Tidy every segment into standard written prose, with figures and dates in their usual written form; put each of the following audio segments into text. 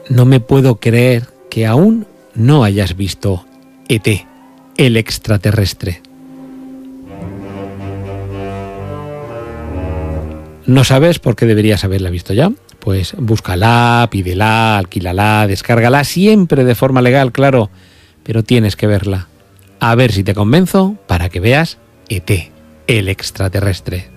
No me puedo creer que aún no hayas visto E.T., el extraterrestre. ¿No sabes por qué deberías haberla visto ya? Pues búscala, pídela, alquílala, descárgala, siempre de forma legal, claro, pero tienes que verla. A ver si te convenzo para que veas E.T., el extraterrestre.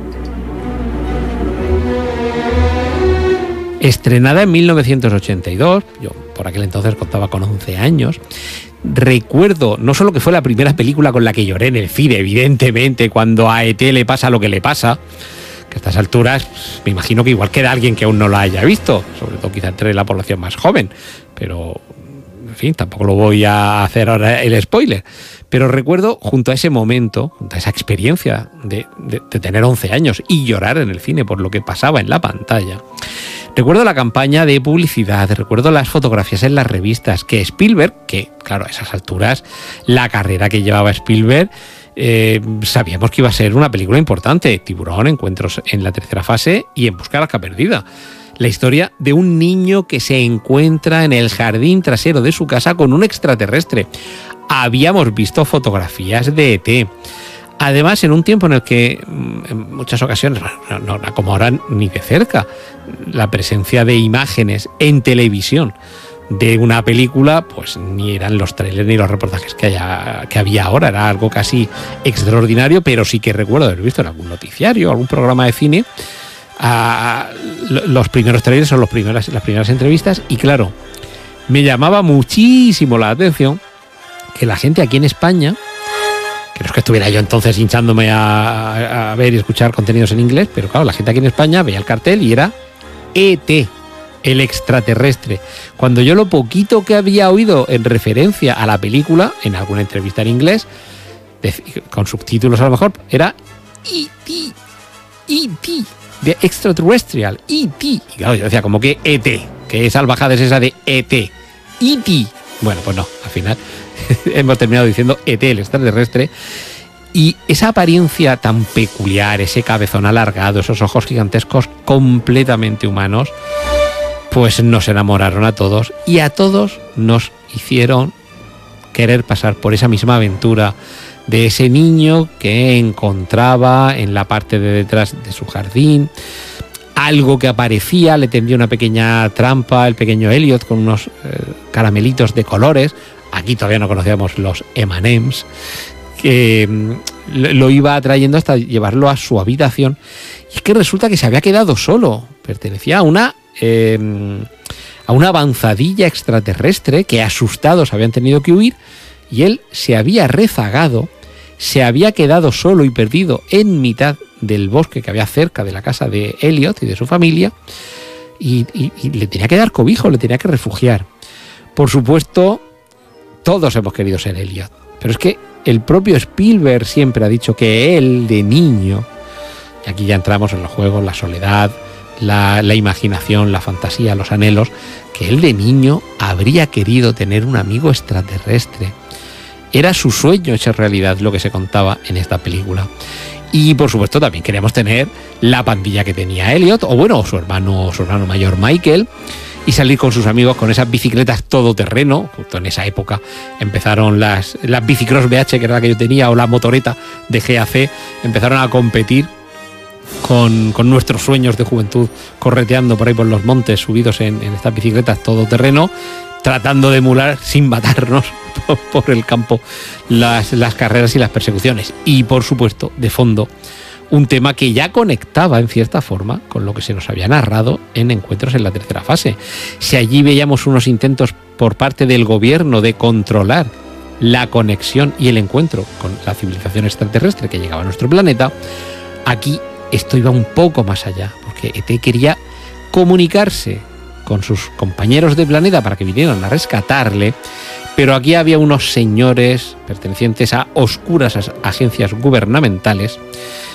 Estrenada en 1982, yo por aquel entonces contaba con 11 años, recuerdo no solo que fue la primera película con la que lloré en el cine, evidentemente, cuando a E.T. le pasa lo que le pasa, que a estas alturas me imagino que igual queda alguien que aún no la haya visto, sobre todo quizá entre la población más joven, pero en fin, tampoco lo voy a hacer ahora el spoiler. Pero recuerdo, junto a ese momento, junto a esa experiencia de tener 11 años y llorar en el cine por lo que pasaba en la pantalla, recuerdo la campaña de publicidad, recuerdo las fotografías en las revistas, que Spielberg, que claro, a esas alturas, la carrera que llevaba Spielberg, sabíamos que iba a ser una película importante. Tiburón, Encuentros en la tercera fase y En busca de la arca perdida. La historia de un niño que se encuentra en el jardín trasero de su casa con un extraterrestre. Habíamos visto fotografías de E.T., además en un tiempo en el que en muchas ocasiones, no como ahora ni de cerca, la presencia de imágenes en televisión de una película, pues ni eran los trailers ni los reportajes que había ahora, era algo casi extraordinario, pero sí que recuerdo haber visto en algún noticiario, algún programa de cine, los primeros trailers o las primeras entrevistas, y claro, me llamaba muchísimo la atención que la gente aquí en España, que no es que estuviera yo entonces hinchándome a ver y escuchar contenidos en inglés, pero claro, la gente aquí en España veía el cartel y era E.T., el extraterrestre. Cuando yo lo poquito que había oído en referencia a la película, en alguna entrevista en inglés, con subtítulos a lo mejor, era E.T., de extraterrestrial, E.T. Y claro, yo decía, como que E.T., que salvajada es esa de E.T., E.T. Bueno, pues no, al final hemos terminado diciendo E.T., el extraterrestre. Y esa apariencia tan peculiar, ese cabezón alargado, esos ojos gigantescos completamente humanos, pues nos enamoraron a todos y a todos nos hicieron querer pasar por esa misma aventura de ese niño que encontraba en la parte de detrás de su jardín algo que aparecía, le tendía una pequeña trampa el pequeño Elliot con unos caramelitos de colores. Aquí todavía no conocíamos los M&M's, que lo iba atrayendo hasta llevarlo a su habitación. Y es que resulta que se había quedado solo, pertenecía a una avanzadilla extraterrestre que asustados habían tenido que huir, y él se había rezagado, se había quedado solo y perdido en mitad del bosque que había cerca de la casa de Elliot y de su familia, y le tenía que dar cobijo, le tenía que refugiar. Por supuesto, todos hemos querido ser Elliot, pero es que el propio Spielberg siempre ha dicho que él, de niño, y aquí ya entramos en los juegos, la soledad, la imaginación, la fantasía, los anhelos, que él de niño habría querido tener un amigo extraterrestre. Era su sueño hecho realidad, lo que se contaba en esta película. Y por supuesto también queríamos tener la pandilla que tenía Elliot, o bueno, su hermano mayor Michael, y salir con sus amigos con esas bicicletas todoterreno. Justo en esa época empezaron las bicicross BH, que era la que yo tenía, o la motoreta de GAC, empezaron a competir con nuestros sueños de juventud, correteando por ahí por los montes, subidos en estas bicicletas todoterreno, tratando de emular sin matarnos por el campo las carreras y las persecuciones. Y por supuesto, de fondo, un tema que ya conectaba en cierta forma con lo que se nos había narrado en Encuentros en la tercera fase. Si allí veíamos unos intentos por parte del gobierno de controlar la conexión y el encuentro con la civilización extraterrestre que llegaba a nuestro planeta, aquí esto iba un poco más allá, porque E.T. quería comunicarse con sus compañeros de planeta para que vinieran a rescatarle, pero aquí había unos señores pertenecientes a oscuras agencias gubernamentales